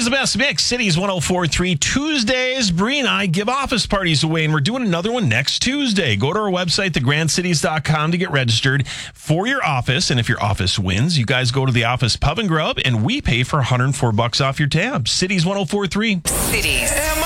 is the best mix. Cities 104.3 Tuesdays. Bree and I give office parties away, and we're doing another one next Tuesday. Go to our website, thegrandcities.com, to get registered for your office. And if your office wins, you guys go to the office pub and grub, and we pay for $104 off your tab. Cities 104.3. Cities.